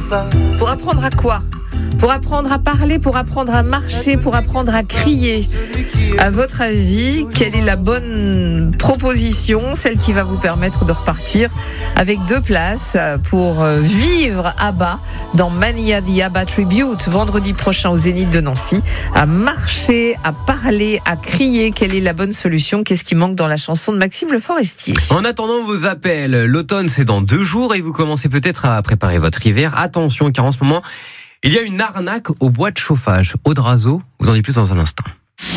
Pour apprendre à quoi ? Pour apprendre à parler, pour apprendre à marcher, pour apprendre à crier. À votre avis, quelle est la bonne proposition, celle qui va vous permettre de repartir avec 2 places pour vivre ABBA dans Mania the ABBA Tribute vendredi prochain au Zénith de Nancy. À marcher, à parler, à crier, quelle est la bonne solution ? Qu'est-ce qui manque dans la chanson de Maxime Le Forestier ? En attendant vos appels, l'automne c'est dans 2 jours et vous commencez peut-être à préparer votre hiver. Attention car en ce moment, il y a une arnaque au bois de chauffage. Aude Razo, vous en dites plus dans un instant.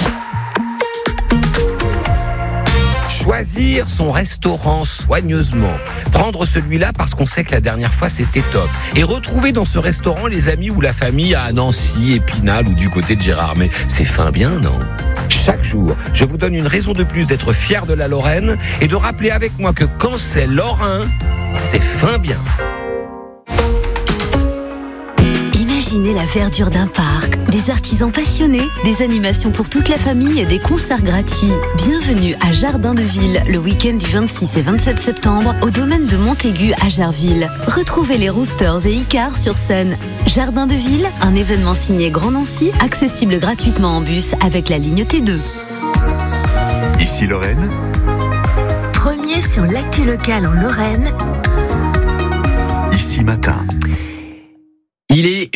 Choisir son restaurant soigneusement. Prendre celui-là parce qu'on sait que la dernière fois c'était top. Et retrouver dans ce restaurant les amis ou la famille à Nancy, Épinal ou du côté de Gérardmer. C'est fin bien, non ? Chaque jour, je vous donne une raison de plus d'être fier de la Lorraine et de rappeler avec moi que quand c'est lorrain, c'est fin bien. Imaginez la verdure d'un parc, des artisans passionnés, des animations pour toute la famille et des concerts gratuits. Bienvenue à Jardin de Ville, le week-end du 26 et 27 septembre, au domaine de Montaigu à Jarville. Retrouvez les Roosters et Icars sur scène. Jardin de Ville, un événement signé Grand Nancy, accessible gratuitement en bus avec la ligne T2. Ici Lorraine. Premier sur l'actu locale en Lorraine. Ici Matin. Il est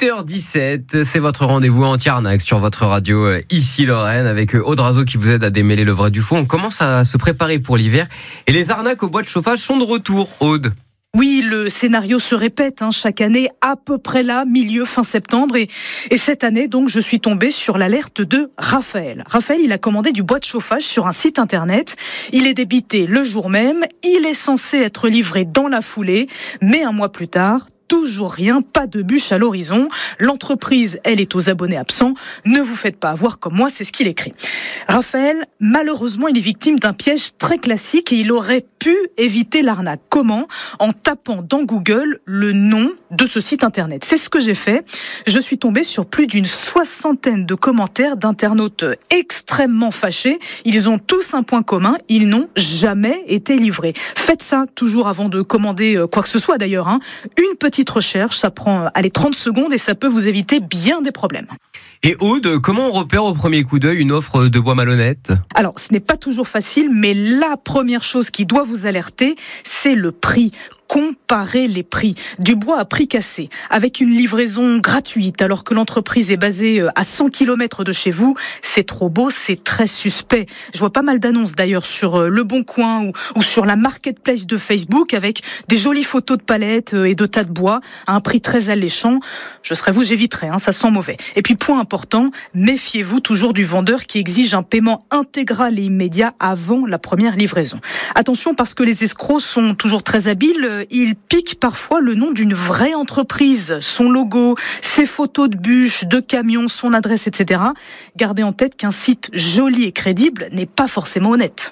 8h17, c'est votre rendez-vous anti-arnaque sur votre radio Ici Lorraine avec Aude Razo qui vous aide à démêler le vrai du faux. On commence à se préparer pour l'hiver et les arnaques au bois de chauffage sont de retour, Aude. Oui, le scénario se répète chaque année, à peu près là, fin septembre. Et cette année, donc, je suis tombée sur l'alerte de Raphaël. Raphaël, il a commandé du bois de chauffage sur un site internet. Il est débité le jour même. Il est censé être livré dans la foulée. Mais un mois plus tard, toujours rien, pas de bûche à l'horizon. L'entreprise, elle est aux abonnés absents. Ne vous faites pas avoir comme moi, c'est ce qu'il écrit. Raphaël, malheureusement, il est victime d'un piège très classique et il aurait pu éviter l'arnaque. Comment ? En tapant dans Google le nom de ce site internet. C'est ce que j'ai fait. Je suis tombée sur plus d'une 60aine de commentaires d'internautes extrêmement fâchés. Ils ont tous un point commun, ils n'ont jamais été livrés. Faites ça toujours avant de commander quoi que ce soit d'ailleurs. Une petite recherche, ça prend 30 secondes et ça peut vous éviter bien des problèmes. Et Aude, comment on repère au premier coup d'œil une offre de bois malhonnête ? Alors, ce n'est pas toujours facile, mais la première chose qui doit vous alerter, c'est le prix. Comparez les prix. Du bois à prix cassé, avec une livraison gratuite, alors que l'entreprise est basée à 100 km de chez vous, c'est trop beau, c'est très suspect. Je vois pas mal d'annonces d'ailleurs sur Le Bon Coin ou sur la marketplace de Facebook avec des jolies photos de palettes et de tas de bois à un prix très alléchant. Je serais vous, j'éviterais, ça sent mauvais. Et puis point important, méfiez-vous toujours du vendeur qui exige un paiement intégral et immédiat avant la première livraison. Attention parce que les escrocs sont toujours très habiles. Il pique parfois le nom d'une vraie entreprise, son logo, ses photos de bûches, de camions, son adresse, etc. Gardez en tête qu'un site joli et crédible n'est pas forcément honnête.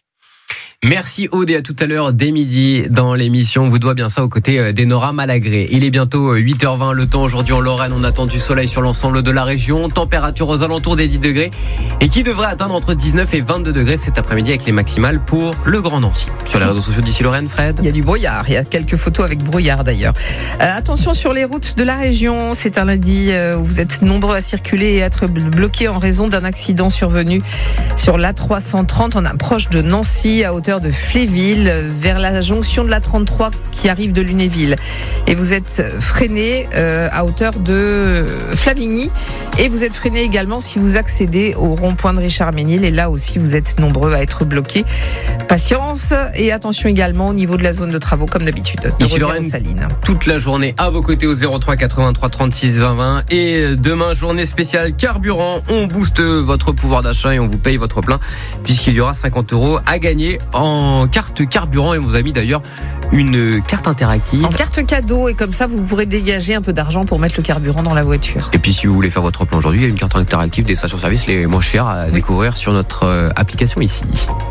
Merci Aude et à tout à l'heure dès midi dans l'émission. On vous doit bien ça aux côtés d'Enora Malagré. Il est bientôt 8h20 le temps. Aujourd'hui en Lorraine, on attend du soleil sur l'ensemble de la région. Température aux alentours des 10 degrés et qui devrait atteindre entre 19 et 22 degrés cet après-midi avec les maximales pour le Grand Nancy. Sur les réseaux sociaux d'Ici Lorraine, Fred ? Il y a du brouillard, il y a quelques photos avec brouillard d'ailleurs. Attention sur les routes de la région, c'est un lundi où vous êtes nombreux à circuler et à être bloqués en raison d'un accident survenu sur l'A330 en approche de Nancy à hauteur de Fléville vers la jonction de la 33 qui arrive de Lunéville. Et vous êtes freiné à hauteur de Flavigny et vous êtes freiné également si vous accédez au rond-point de Richard-Ménil et là aussi vous êtes nombreux à être bloqués. Patience et attention également au niveau de la zone de travaux comme d'habitude. Ici Lorraine, toute la journée à vos côtés au 03 83 36 20 20 et demain journée spéciale carburant. On booste votre pouvoir d'achat et on vous paye votre plein puisqu'il y aura 50 € à gagner en carte carburant et on vous a mis d'ailleurs une carte interactive. En carte cadeau et comme ça vous pourrez dégager un peu d'argent pour mettre le carburant dans la voiture. Et puis si vous voulez faire votre plein aujourd'hui, il y a une carte interactive des stations-service les moins chères à découvrir sur notre application ici.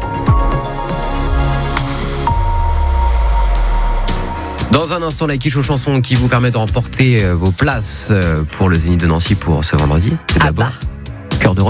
Dans un instant, la quiche aux chansons qui vous permet de remporter vos places pour le Zénith de Nancy pour ce vendredi. C'est d'abord Cœur de Rock.